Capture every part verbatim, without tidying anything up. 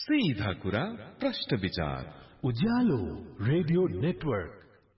सीधा कुरा प्रश्न विचार उज्यालो रेडियो नेटवर्क।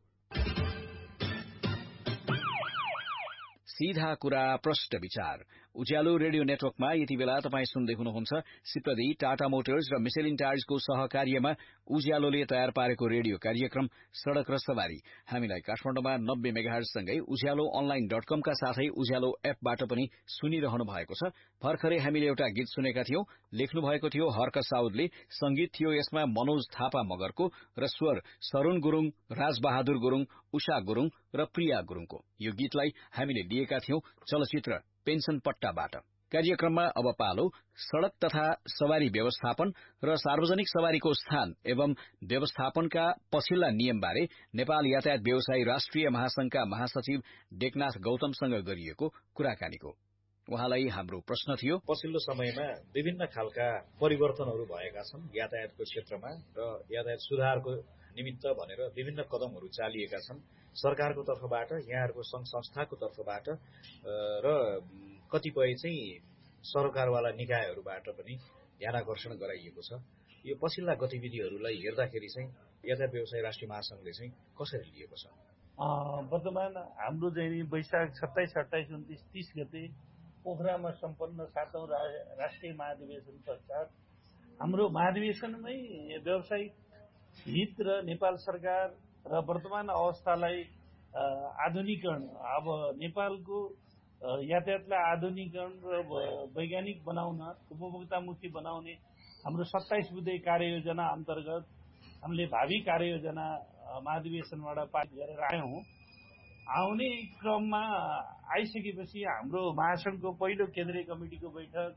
सीधा कुरा प्रश्न विचार उज्यालो रेडियो नेटवर्कमा यति बेला तपाई सुन्दै हुनुहुन्छ सिप्रदी टाटा मोटर्स र मिशेलिन टायर्सको सहकार्यमा उज्यालोले तयार पारेको रेडियो कार्यक्रम सड़क र सवारी। हामीलाई काठमाडौँमा नब्बे मेगाहर्ज सँगै उज्यालो अनलाइन डट कमका साथै उज्यालो एपबाट पनि सुनिरहनु भएको छ। भर्खरै हामीले एउटा गीत सुनेका थियौं, लेख्नु भएको थियो हर्क साउदले, संगीत थियो यसमा मनोज थापा मगरको र स्वर सरुण गुरूङ, राजबहादुर गुरूङ, उषा गुरूङ र प्रिया गुरूङको। यो गीतलाई हामीले लिएका थियौं चलचित्र पेन्सन पट्टाबाट। कार्यक्रममा अब पालो सड़क तथा सवारी व्यवस्थापन र सार्वजनिक सवारीको स्थान एवं व्यवस्थापनका पछिल्ला नियमबारे नेपाल यातायात व्यवसायी राष्ट्रिय महासंघका महासचिव डेकनाथ गौतमसँग गरिएको कुराकानीको। उहाँलाई हाम्रो प्रश्न थियो, पछिल्लो समयमा विभिन्न खालका परिवर्तनहरू भएका छन् यातायातको क्षेत्रमा र यातायात सुधारको निमित्त भनेर विभिन्न कदमहरू चालिएका छन् सरकारको तर्फबाट, यहाँहरूको संघ संस्थाको तर्फबाट र कतिपय चाहिँ सरकारवाला निकायहरूबाट पनि ध्यानाकर्षण गराइएको छ। यो पछिल्ला गतिविधिहरूलाई हेर्दाखेरि चाहिँ यातायात व्यवसायी राष्ट्रिय महासंघले चाहिँ कसरी लिएको छ? वर्तमान हाम्रो चाहिँ वैशाख सत्ताइस अट्ठाइस उन्तिस तीस गते पोखरामा सम्पन्न सातौं राष्ट्रिय महाधिवेशन पश्चात हाम्रो महाधिवेशनमै व्यावसायिक हित र नेपाल सरकार र वर्तमान अवस्थालाई आधुनिकीकरण, अब नेपालको यातायातलाई आधुनिकीकरण र वैज्ञानिक बनाउन, उपभोक्तामुखी बनाउने हाम्रो सत्ताइस बुँदे कार्ययोजना अन्तर्गत हामीले भावी कार्ययोजना महाधिवेशनबाट पारित गरेर आयौं। आउने क्रममा आइसकेपछि हाम्रो महासंघको पहिलो केन्द्रीय कमिटिको बैठक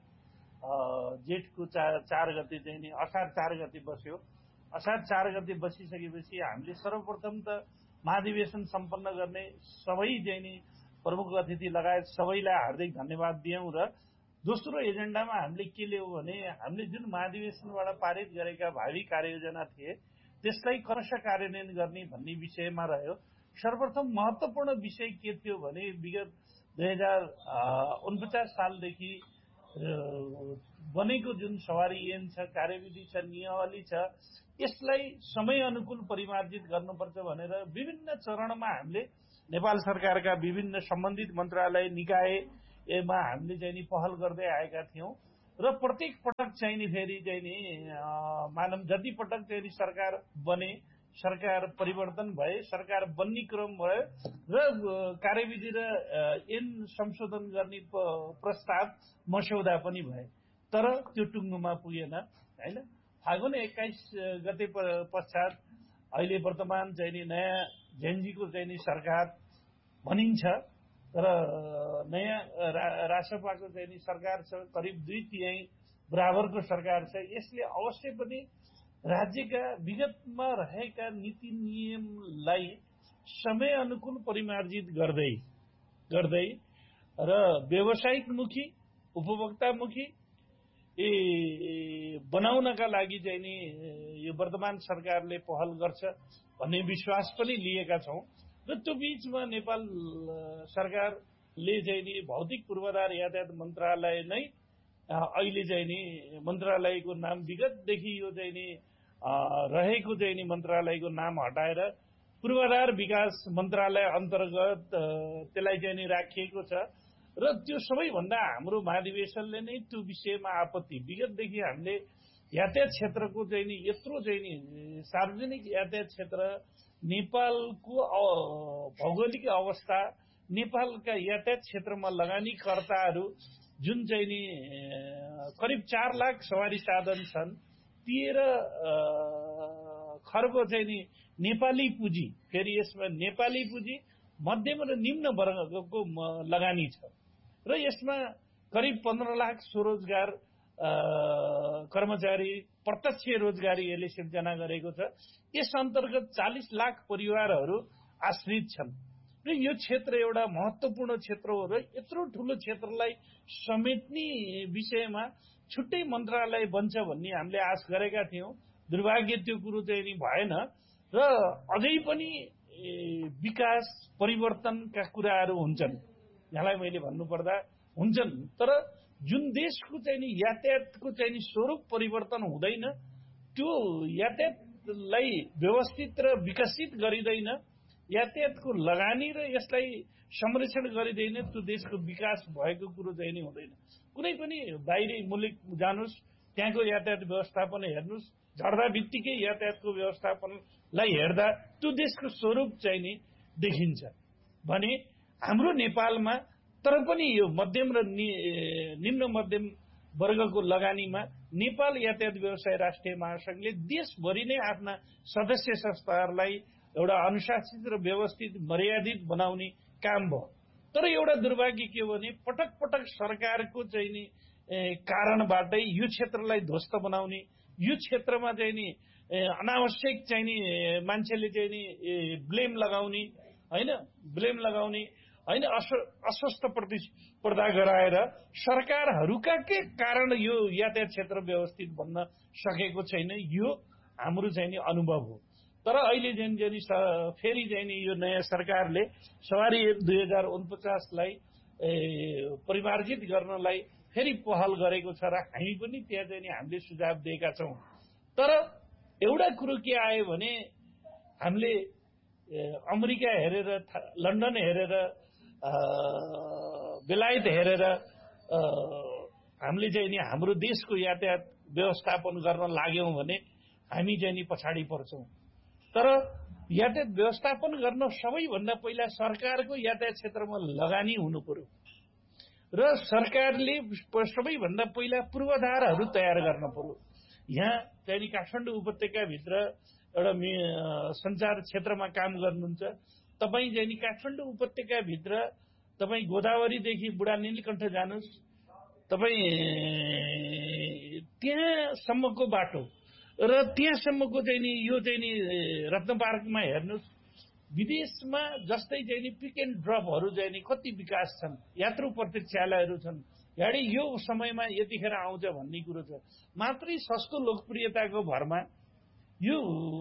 जेठको चार चार गते चाहिँ नि असार चार गते बस्यो। असार चार गते बसिसकेपछि हामीले सर्वप्रथम त महाधिवेशन सम्पन्न गर्ने सबै चाहिँ नि प्रमुख अतिथि लगायत सबैलाई हार्दिक धन्यवाद दियौं र दोस्रो एजेन्डामा हामीले के ल्यायौं भने हामीले जुन महाधिवेशनबाट पारित गरेका भावी कार्ययोजना थिए त्यसलाई क्रमशः कार्यान्वयन गर्ने भन्ने विषयमा रह्यो। सर्वप्रथम महत्वपूर्ण विषय के थियो भने विगत दुई हजार उनपचास सालदेखि बनेको जुन सवारी ऐन छ, कार्यविधि छ, नियमावली छ, यसलाई समय अनुकूल परिमार्जित गर्नुपर्छ भनेर विभिन्न चरणमा हामीले नेपाल सरकारका विभिन्न सम्बन्धित मन्त्रालय निकायमा हामीले चाहिँ नि पहल गर्दै आएका थियौं र प्रत्येक पटक चाहिँ नि फेरि चाहिँ नि मानव जति पटक चाहिँ नि सरकार बने, सरकार परिवर्तन भए, सरकार बन्ने क्रम भयो र कार्यविधि र ऐन संशोधन गर्ने प्रस्ताव मस्यौदा पनि भए, तर त्यो टुङ्गोमा पुगेन हैन। फागुन एक्काइस गते पश्चात अहिले वर्तमान चाहिँ नि नयाँ जेनजीको चाहिँ नि सरकार भनिन्छ र नयाँ रासपाको चाहिँ नि सरकार छ, करिब दुई तिहाई बराबरको सरकार छ। यसले अवश्य पनि राज्यका विगतमा रहेका नीति नियमलाई समय अनुकूल परिमार्जित गर्दै गर्दै र व्यावसायिक मुखी, उपभोक्तामुखी ए बनाउनका लागि चाहिँ नि यो वर्तमान सरकारले पहल गर्छ भन्ने विश्वास पनि लिएका छौं र त्यो बीचमा नेपाल सरकारले चाहिँ नि भौतिक पूर्वाधार यातायात मन्त्रालय नै अहिले चाहिँ नि मन्त्रालयको नाम विगतदेखि यो चाहिँ नि रहेको चाहिँ नि मन्त्रालयको नाम हटाएर पूर्वाधार विकास मन्त्रालय अन्तर्गत त्यसलाई चाहिँ नि राखिएको छ र त्यो सबैभन्दा हाम्रो महाधिवेशनले नै त्यो विषयमा आपत्ति, विगतदेखि हामीले यातायात क्षेत्रको चाहिँ नि यत्रो चाहिँ नि सार्वजनिक यातायात क्षेत्र, नेपालको भौगोलिक अवस्था, नेपालका यातायात क्षेत्रमा लगानीकर्ताहरू जुन चाहिँ नि करिब चार लाख सवारी साधन छन्, तेह्र खर्ब चाहिँ नि नेपाली पुँजी, फेरि यसमा नेपाली पुँजी मध्यम र निम्न वर्गको लगानी छ र यसमा करिब पन्ध्र लाख स्वरोजगार कर्मचारी प्रत्यक्ष रोजगारी यसले सिर्जना गरेको छ। यस अन्तर्गत चालीस लाख परिवारहरू आश्रित छन् र यो क्षेत्र एउटा महत्वपूर्ण क्षेत्र हो र यत्रो ठूलो क्षेत्रलाई समेट्ने विषयमा छुट्टै मन्त्रालय बन्छ भन्ने हामीले आश गरेका थियौं। दुर्भाग्य त्यो कुरो चाहिँ नि भएन र अझै पनि विकास परिवर्तनका कुराहरू हुन्छन्, यहाँलाई मैले भन्नुपर्दा हुन्छन्, तर जुन देशको चाहिँ नि यातायातको चाहिँ नि स्वरूप परिवर्तन हुँदैन, त्यो यातायातलाई व्यवस्थित र विकसित गरिँदैन, यातायातको लगानी र यसलाई संरक्षण गरिँदैन, त्यो देशको विकास भएको कुरो चाहिँ नि हुँदैन। कुनै पनि बाहिरी मुलुक जानुस्, त्यहाँको यातायात व्यवस्थापन हेर्नुस्, झर्दा बित्तिकै यातायातको व्यवस्थापनलाई हेर्दा त्यो देशको स्वरूप चाहिँ नि देखिन्छ। भने हाम्रो नेपालमा तर पनि यो मध्यम र निम्न मध्यम वर्गको लगानीमा नेपाल यातायात व्यवसाय राष्ट्रिय महासंघले देशभरि नै आफ्ना सदस्य संस्थाहरूलाई एउटा अनुशासित र व्यवस्थित मर्यादित बनाउने काम भयो। तर एउटा दुर्भाग्य के हो भने पटक पटक सरकारको चाहिँ नि कारणबाटै यो क्षेत्रलाई ध्वस्त बनाउने, यो क्षेत्रमा चाहिँ नि अनावश्यक चाहिँ नि मान्छेले चाहिँ नि ब्लेम लगाउने होइन ब्लेम लगाउने होइन अस्वस्थ प्रतिस्पर्धा गराएर सरकारहरूका के कारण यो यातायात क्षेत्र व्यवस्थित बन्न सकेको छैन, यो हाम्रो चाहिँ नि अनुभव हो। तर अहिले चाहिँ नि फेरि चाहिँ नि यो नयाँ सरकारले सवारी दुई हजार उनपचासलाई परिमार्जित गर्नलाई फेरि पहल गरेको छ र हामी पनि त्यहाँ चाहिँ नि हामीले सुझाव दिएका छौँ। तर एउटा कुरो के आयो भने हामीले अमेरिका हेरेर, लन्डन हेरेर, बेलायत हेरेर हामीले चाहिँ नि हाम्रो देशको यातायात व्यवस्थापन गर्न लाग्यौं भने हामी चाहिँ नि पछाडि पर्छौं। तर यातायात व्यवस्थापन गर्न सबैभन्दा पहिला सरकारको यातायात क्षेत्रमा लगानी हुनु पर्यो र सरकारले सबैभन्दा पहिला पूर्वाधारहरू तयार गर्न पर्यो। यहाँ चाहिँ नि काठमाडौँ उपत्यकाभित्र एउटा सञ्चार क्षेत्रमा काम गर्नुहुन्छ, तपाईँ चाहिँ नि काठमाडौँ उपत्यकाभित्र तपाईँ गोदावरीदेखि बुढा नीलकण्ठ जानुहोस्, तपाईँ त्यहाँसम्मको बाटो र त्यहाँसम्मको चाहिँ नि यो चाहिँ नि रत्न पार्कमा हेर्नुहोस्, विदेशमा जस्तै चाहिँ नि पिक एन्ड ड्रपहरू चाहिँ नि कति विकास छन्, यात्रु प्रतीक्षालयहरू छन्, गाडी यो समयमा यतिखेर आउँछ भन्ने कुरो छ। मात्रै सस्तो लोकप्रियताको भरमा यो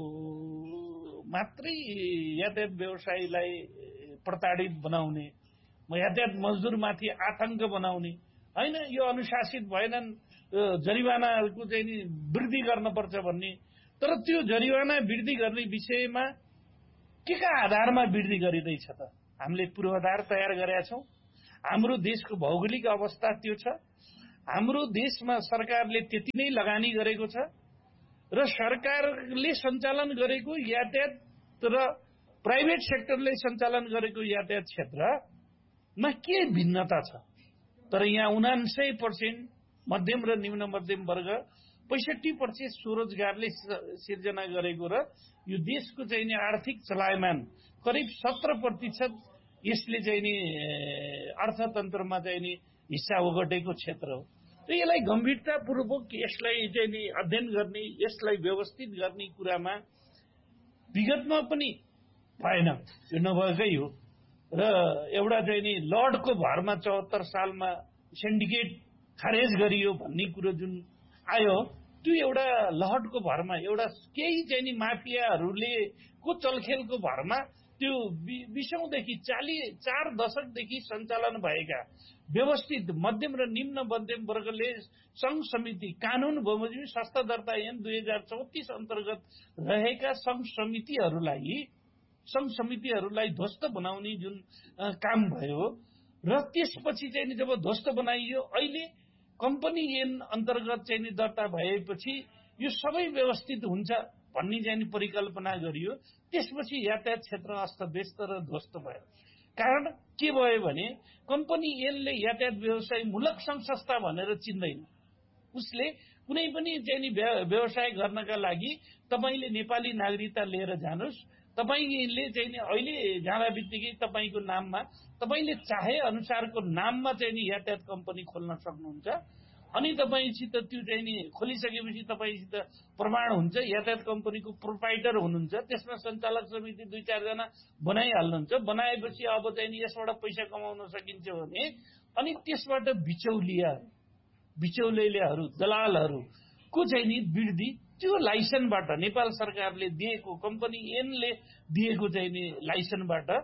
मात्रै यातायात व्यवसायलाई प्रताडित बनाउने, यातायात मजदुरमाथि आतंक बनाउने होइन, यो अनुशासित भएनन्, जरिवानाको चाहिँ नि वृद्धि गर्नुपर्छ भन्ने। तर त्यो जरिवाना वृद्धि गर्ने विषयमा के का आधारमा वृद्धि गरिँदैछ त? हामीले पूर्वाधार तयार गरेका छौँ, हाम्रो देशको भौगोलिक अवस्था त्यो छ, हाम्रो देशमा सरकारले त्यति नै लगानी गरेको छ र सरकारले सञ्चालन गरेको यातायात र प्राइभेट सेक्टरले सञ्चालन गरेको यातायात क्षेत्रमा के भिन्नता छ? तर यहाँ उनान्सय पर्सेन्ट मध्यम र निम्न मध्यम वर्ग, पैसठी पर्सेन्ट स्वरोजगारले सिर्जना गरेको र यो देशको चाहिँ नि आर्थिक चलायमान करिब सत्र प्रतिशत यसले चाहिँ नि अर्थतन्त्रमा चाहिँ नि हिस्सा ओगटेको क्षेत्र हो। र यसलाई गम्भीरतापूर्वक यसलाई चाहिँ नि अध्ययन गर्ने, यसलाई व्यवस्थित गर्ने कुरामा विगतमा पनि भएन, यो नभएकै हो। र एउटा चाहिँ नि लर्डको भरमा चौहत्तर सालमा सिन्डिकेट खारेज गरियो भन्ने कुरो जुन आयो, त्यो एउटा लहटको भरमा, एउटा केही चाहिँ नि माफियाहरूले को चलखेलको भरमा त्यो बिसौँदेखि चालिस चार दशकदेखि सञ्चालन भएका व्यवस्थित मध्यम र निम्न मध्यम वर्गले संघ समिति, कानून बमोजिम संस्था दर्ता ऐन दुई हजार चौतिस अन्तर्गत रहेका संघ समितिहरूलाई संघ समितिहरूलाई ध्वस्त बनाउने जुन काम भयो र त्यसपछि चाहिँ नि जब ध्वस्त बनाइयो, अहिले कम्पनी ऐन अन्तर्गत चाहिँ नि दर्ता भएपछि यो सबै व्यवस्थित हुन्छ भन्ने चाहिँ नि परिकल्पना गरियो। त्यसपछि यातायात क्षेत्र अस्तव्यस्त र ध्वस्त भयो। कारण के भयो भने कम्पनी ऐनले यातायात व्यवसाय मूलक संघ संस्था भनेर चिन्दैन। उसले कुनै पनि चाहिँ नि व्यवसाय गर्नका लागि तपाईले नेपाली नागरिकता लिएर जानुस्, तपाईले चाहिँ नि अहिले जाँदा बित्तिकै तपाईको नाममा तपाईले चाहे अनुसारको नाममा चाहिँ नि यातायात कम्पनी खोल्न सक्नुहुन्छ। अनि तपाईसित त्यो चाहिँ नि खोलिसकेपछि तपाईसित प्रमाण हुन्छ, यातायात कम्पनीको प्रोप्राइटर हुनुहुन्छ, त्यसमा सञ्चालक समिति दुई चारजना बनाइहाल्नुहुन्छ। बनाएपछि अब चाहिँ नि यसबाट पैसा कमाउन सकिन्छ भने अनि त्यसबाट बिचौलिया बिचौलियाहरू दलालहरूको चाहिँ नि वृद्धि, त्यो लाइसेन्सबाट नेपाल सरकारले दिएको, कम्पनी ऐनले दिएको चाहिँ नि लाइसेन्सबाट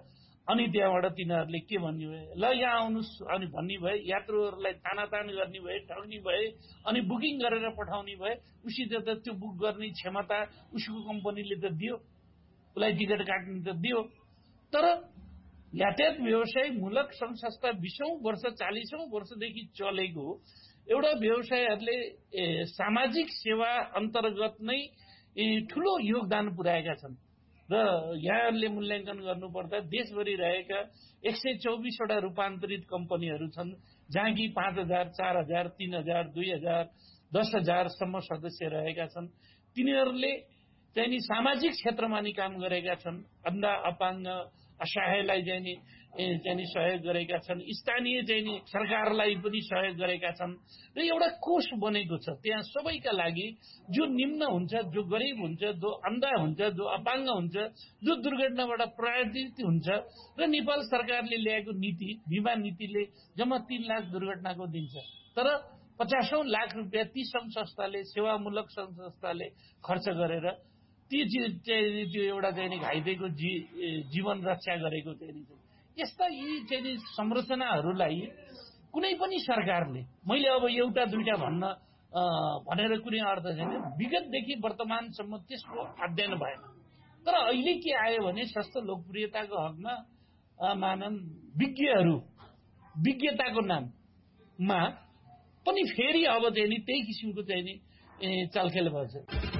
अनि त्यहाँबाट तिनीहरूले के भन्ने भए, ल यहाँ आउनुहोस् अनि भन्ने भए, यात्रुहरूलाई तानातान गर्ने भए, ठग्ने भए, अनि बुकिङ गरेर पठाउने भए। उसित त त्यो बुक गर्ने क्षमता उसको कम्पनीले त दियो, उसलाई टिकट काट्ने त दियो। तर यातायात व्यवसाय मूलक सङ्घ संस्था बिसौँ वर्ष चालिसौँ वर्षदेखि चलेको एउटा व्यवसायहरूले सामाजिक सेवा अन्तर्गत नै ठूलो योगदान पुर्याएका छन् र यहाँहरूले मूल्याङ्कन गर्नुपर्दा देशभरि रहेका एक सय चौबिसवटा रूपान्तरित कम्पनीहरू छन्, जहाँ कि पाँच हजार चार हजार तीन हजार दुई हजार दस हजारसम्म सदस्य रहेका छन्। तिनीहरूले चाहिँ नि सामाजिक क्षेत्रमा नि काम गरेका छन्, अन्धा अपाङ्ग असहायलाई चाहिँ नि चाहिँ नि सहयोग गरेका छन्, स्थानीय चाहिँ नि सरकारलाई पनि सहयोग गरेका छन् र एउटा कोष बनेको छ त्यहाँ सबैका लागि, जो निम्न हुन्छ, जो गरिब हुन्छ, जो अन्धा हुन्छ, जो अपाङ्ग हुन्छ, जो दुर्घटनाबाट प्रभावित हुन्छ। र नेपाल सरकारले ल्याएको नीति, बिमा नीतिले जम्मा तीन लाख दुर्घटनाको दिन्छ, तर पचासौं लाख रुपियाँ ती सङ्घ संस्थाले, सेवामूलक सङ्घ संस्थाले खर्च गरेर ती चाहिँ त्यो एउटा चाहिँ घाइतेको जी जीवन रक्षा गरेको चाहिँ यस्ता यी चाहिँ संरचनाहरूलाई कुनै पनि सरकारले, मैले अब एउटा दुईटा भन्न भनेर कुनै अर्थ छैन, विगतदेखि वर्तमानसम्म त्यसको अध्ययन भएन। तर अहिले के आयो भने सस्तो लोकप्रियताको हकमा मानन विज्ञहरू विज्ञताको नाममा पनि फेरि अब चाहिँ नि त्यही किसिमको चाहिँ नि चलखेल भन्छ।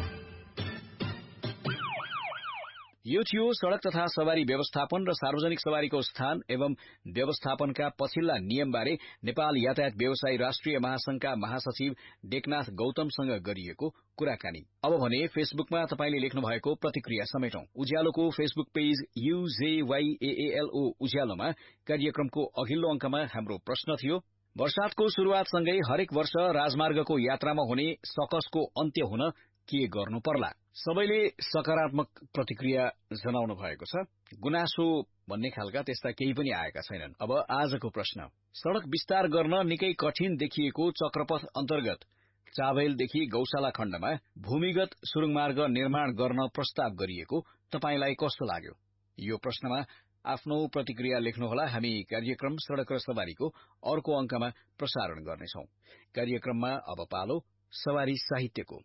यो थियो सड़क तथा सवारी व्यवस्थापन र सार्वजनिक सवारीको स्थान एवं व्यवस्थापनका पछिल्ला नियमबारे नेपाल यातायात व्यवसायी राष्ट्रिय महासंघका महासचिव डेकनाथ गौतमसँग गरिएको कुराकानी। अब भने फेसबुकमा तपाईले लेख्नु भएको प्रतिक्रिया समेटौं। उज्यालोको फेसबुक पेज यूजेवाईएएलओ उज्यालोमा कार्यक्रमको अघिल्लो अंकमा हाम्रो प्रश्न थियो, वर्षातको शुरूआतसँगै हरेक वर्ष राजमार्गको यात्रामा हुने सकसको अन्त्य हुन के गर्नु पर्ला? सबैले सकारात्मक प्रतिक्रिया जनाउनु भएको छ। गुनासो भन्ने खालका त्यस्ता केही पनि आएका छैनन्। अब आजको प्रश्न, सड़क विस्तार गर्न निकै कठिन देखिएको चक्रपथ अन्तर्गत चाबेलदेखि गौशाला खण्डमा भूमिगत सुरुङमार्ग निर्माण गर्न प्रस्ताव गरिएको तपाईलाई कस्तो लाग्यो? यो प्रश्नमा आफ्नो प्रतिक्रिया लेख्नुहोला। हामी कार्यक्रम सड़क र सवारीको अर्को अंकमा प्रसारण गर्नेछौं। कार्यक्रममा अब पालो सवारी साहित्यको।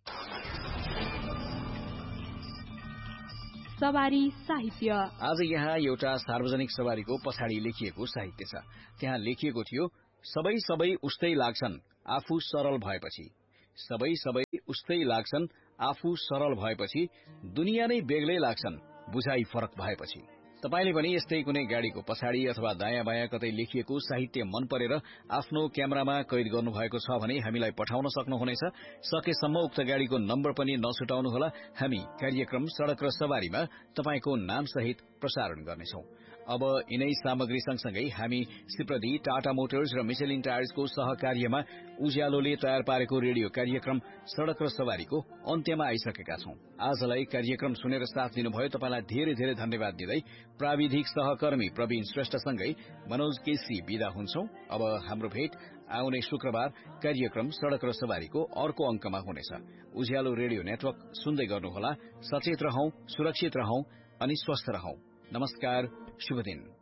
सवारी साहित्य। आज यहाँ एउटा सार्वजनिक सवारीको पछाडि लेखिएको साहित्य छ। त्यहाँ लेखिएको थियो, सबै सबै उस्तै लाग्छन् आफू सरल भएपछि, सबै सबै उस्तै लाग्छन् आफू सरल भएपछि, दुनिया नै बेग्लै लाग्छन् बुझाइ फरक भएपछि। तपाईले पनि यस्तै कुनै गाड़ीको पछाडि अथवा दायाँ बायाँ कतै लेखिएको साहित्य मन परेर आफ्नो क्यामेरामा कैद गर्नुभएको छ भने हामीलाई पठाउन सक्नुहुनेछ। सकेसम्म उक्त गाड़ीको नम्बर पनि नछुटाउनुहोला। हामी कार्यक्रम सड़क र सवारीमा तपाईको नामसहित प्रसारण गर्नेछौं। अब यिनै सामग्री सँगसँगै हामी सिप्रदी, टाटा मोटर्स र मिशेलिन टायर्सको सहकार्यमा उज्यालोले तयार पारेको रेडियो कार्यक्रम सड़क र सवारीको अन्त्यमा आइसकेका छौं। आजलाई कार्यक्रम सुनेर साथ दिनुभयो तपाईलाई धेरै धेरै धन्यवाद दिँदै प्राविधिक सहकर्मी प्रवीण श्रेष्ठसँगै मनोज केसी बिदा हुन्छौं। अब हाम्रो भेट आउने शुक्रबार कार्यक्रम सड़क र सवारीको अर्को अंकमा हुनेछ। उज्यालो रेडियो नेटवर्क सुन्दै गर्नुहोला। सचेत रहौं, सुरक्षित रहौं अनि स्वस्थ रहौं। नमस्कार, शुभ दिन।